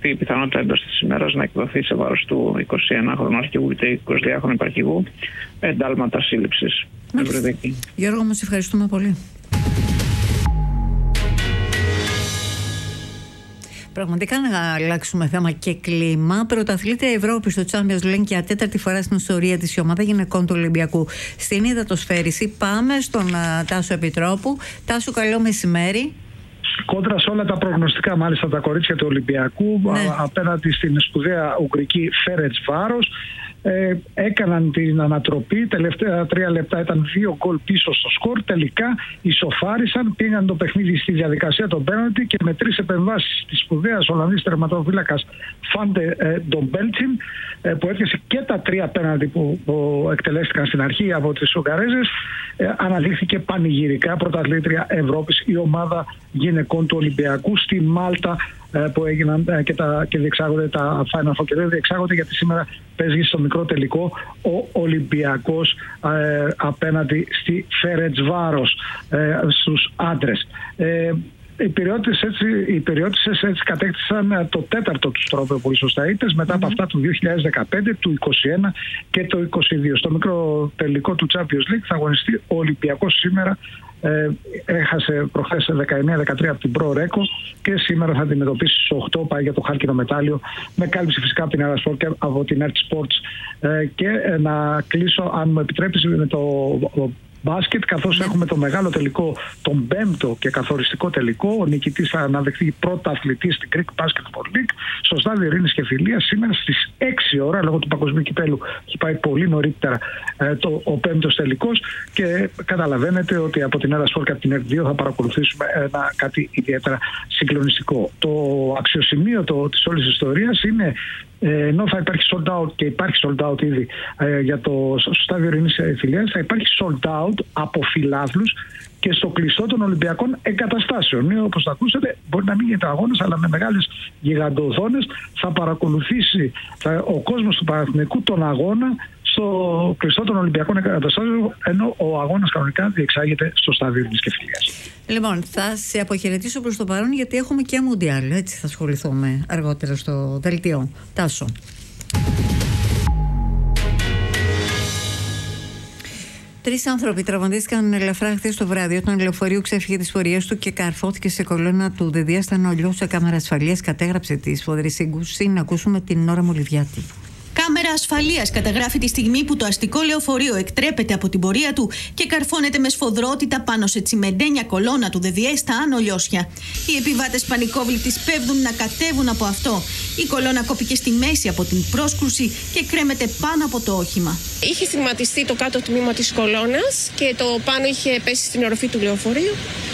η πιθανότητα εντός της ημέρας να εκδοθεί σε βάρος του 21χρονου αρχηγού και 22χρονου υπαρχηγού εντάλματα σύλληψης. Γιώργο, μας ευχαριστούμε πολύ. Πραγματικά να αλλάξουμε θέμα και κλίμα. Πρωταθλήτρια Ευρώπη στο Champions League για τέταρτη φορά στην ιστορία της η ομάδα γυναικών του Ολυμπιακού στην υδατοσφαίριση. Πάμε στον Τάσο Επιτρόπου. Τάσο, καλό μεσημέρι. Κόντρα σε όλα τα προγνωστικά, μάλιστα τα κορίτσια του Ολυμπιακού, απέναντι στην σπουδαία Ουγγρική Φέρεντσβάρος, έκαναν την ανατροπή. Τελευταία 3 λεπτά ήταν 2 γκολ πίσω στο σκορ. Τελικά ισοφάρισαν, πήγαν το παιχνίδι στη διαδικασία των πέναλτι και με 3 επεμβάσεις της σπουδαίας Ολλανδής τερματοφύλακας Φάντε Ντομπέλτσιν, που έρχεσαι και τα 3 πέναλτι που εκτελέστηκαν στην αρχή από τις Ουγγαρέζες, αναδείχθηκε πανηγυρικά πρωταθλήτρια Ευρώπης η ομάδα γυναικών του Ολυμπιακού στη Μάλτα, που έγιναν και διεξάγονται τα Final Four, και δεν διεξάγονται γιατί σήμερα παίζει στο μικρό τελικό ο Ολυμπιακός απέναντι στη Φέρεντσβάρος στους άντρες. Οι Πειριώτισσες έτσι κατέκτησαν το 4ο τους τρόπαιο πολύ σωστά ήττες μετά από αυτά του 2015, του 2021 και το 2022. Στο μικρό τελικό του Champions League θα αγωνιστεί ο Ολυμπιακός σήμερα. Έχασε προχθές 19-13 από την Pro Reco και σήμερα θα αντιμετωπίσει στις 8, πάει για το χάλκινο μετάλλιο, με κάλυψη φυσικά από την Eurosport και από την Ert Sports. Και να κλείσω, αν μου επιτρέπεις, με το μπάσκετ, καθώς έχουμε το μεγάλο τελικό, τον 5ο και καθοριστικό τελικό. Ο νικητής θα αναδεχθεί πρώτα αθλητή στην Greek Basketball League στο στάδιο Ειρήνης και Φιλίας σήμερα στις 6 ώρα, λόγω του Παγκοσμίου Κυπέλου έχει πάει πολύ νωρίτερα ο 5ος τελικός, και καταλαβαίνετε ότι από την Eurosport και από την Ert 2 θα παρακολουθήσουμε κάτι ιδιαίτερα συγκλονιστικό. Το αξιοσημείωτο της όλης της ιστορίας είναι, ενώ θα υπάρχει sold out, και υπάρχει sold out ήδη για το στάδιο Ειρήνης Φιλίας, θα υπάρχει sold out από φιλάθλους και στο κλειστό των Ολυμπιακών εγκαταστάσεων. Όπως θα ακούσατε, μπορεί να μην γίνεται αγώνας, αλλά με μεγάλες γιγαντοοθόνες θα παρακολουθήσει ο κόσμος του Παναθηναϊκού τον αγώνα στο κλειστό των Ολυμπιακών εγκαταστάσεων, ενώ ο αγώνας κανονικά διεξάγεται στο στάδιο Ειρήνης και Φιλίας. Λοιπόν, θα σε αποχαιρετήσω προς το παρόν, γιατί έχουμε και Μουντιάλ. Έτσι θα ασχοληθούμε αργότερα στο δελτίο. Τάσο. Τρεις άνθρωποι τραυματίστηκαν ελαφρά χθες το βράδυ όταν λεωφορείο ξέφυγε τις πορείες του και καρφώθηκε σε κολόνα του ΔΔ. Στανολιός, σε κάμερα ασφαλείας, κατέγραψε τη σφοδρή σύγκρουση. Να ακούσουμε την Νόρα Μολυβιάτη. Κάμερα ασφαλείας καταγράφει τη στιγμή που το αστικό λεωφορείο εκτρέπεται από την πορεία του και καρφώνεται με σφοδρότητα πάνω σε τσιμεντένια κολόνα του ΔΔΕ στα Άνω Λιώσια. Οι επιβάτες πανικόβλητοι σπέβδουν να κατέβουν από αυτό. Η κολόνα κόπηκε στη μέση από την πρόσκρουση και κρέμεται πάνω από το όχημα. Είχε στιγματιστεί το κάτω τμήμα της κολόνας και το πάνω είχε πέσει στην οροφή του λεωφορείου.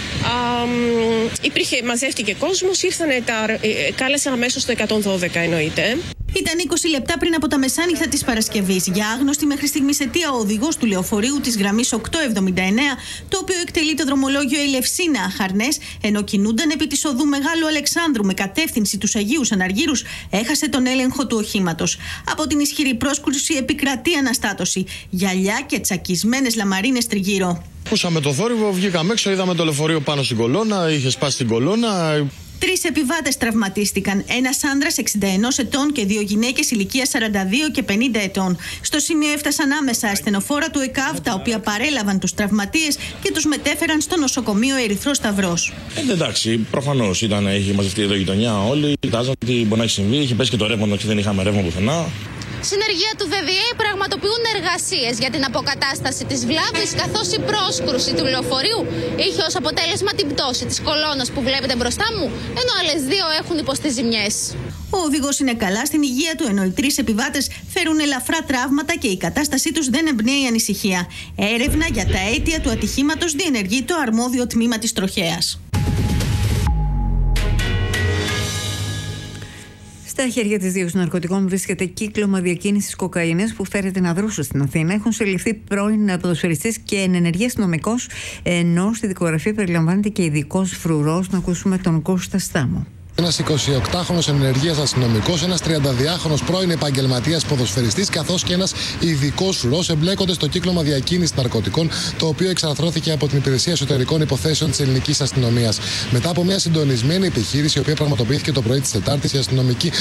Μαζεύτηκε κόσμος, κάλεσαν αμέσως το 112, εννοείται. Ήταν 20 λεπτά πριν από τα μεσάνυχτα της Παρασκευής. Για άγνωστη μέχρι στιγμής αιτία, ο οδηγός του λεωφορείου της γραμμής 879, το οποίο εκτελεί το δρομολόγιο Ελευσίνα Χαρνές, ενώ κινούνταν επί της οδού Μεγάλου Αλεξάνδρου με κατεύθυνση τους Αγίους Αναργύρους, έχασε τον έλεγχο του οχήματος. Από την ισχυρή πρόσκρουση επικρατεί αναστάτωση. Γυαλιά και τσακισμένες λαμαρίνες τριγύρω. Ακούσαμε το θόρυβο, βγήκαμε έξω, είδαμε το λεωφορείο πάνω στην κολόνα, είχε σπάσει την κολόνα. 3 επιβάτες τραυματίστηκαν. Ένας άνδρας 61 ετών και 2 γυναίκες ηλικίας 42 και 50 ετών. Στο σημείο έφτασαν άμεσα ασθενοφόρα του ΕΚΑΒ, τα οποία παρέλαβαν τους τραυματίες και τους μετέφεραν στο νοσοκομείο Ερυθρός Σταυρός. Εντάξει, προφανώς είχε μαζευτεί εδώ η γειτονιά όλοι. Κοιτάζαν τι μπορεί να έχει συμβεί. Είχε πέσει και το ρεύμα, δεν είχαμε ρεύμα πουθενά. Συνεργεία του ΔΔΕ πραγματοποιούν εργασίες για την αποκατάσταση της βλάβης, καθώς η πρόσκρουση του λεωφορείου είχε ως αποτέλεσμα την πτώση της κολόνας που βλέπετε μπροστά μου, ενώ άλλες 2 έχουν υποστεί ζημιές. Ο οδηγός είναι καλά στην υγεία του, ενώ οι 3 επιβάτες φέρουν ελαφρά τραύματα και η κατάστασή τους δεν εμπνέει ανησυχία. Έρευνα για τα αίτια του ατυχήματος διενεργεί το αρμόδιο τμήμα της τροχέας. Στα χέρια της δίωξης ναρκωτικών βρίσκεται κύκλωμα διακίνησης κοκαίνης που φέρεται να δρούσε στην Αθήνα. Έχουν συλληφθεί πρώην ποδοσφαιριστής και ενεργή αστυνομικός, ενώ στη δικογραφία περιλαμβάνεται και ειδικός φρουρός. Να ακούσουμε τον Κώστα Στάμο. Ένας 28χρονος ενεργείας αστυνομικός, ένας 32χρονος πρώην επαγγελματίας ποδοσφαιριστής, καθώς και ένας ειδικός φρουρός εμπλέκονται στο κύκλωμα διακίνησης ναρκωτικών, το οποίο εξαρθρώθηκε από την Υπηρεσία Εσωτερικών Υποθέσεων της Ελληνικής Αστυνομίας. Μετά από μια συντονισμένη επιχείρηση, η οποία πραγματοποιήθηκε το πρωί της Τετάρτης, οι αστυνομικοί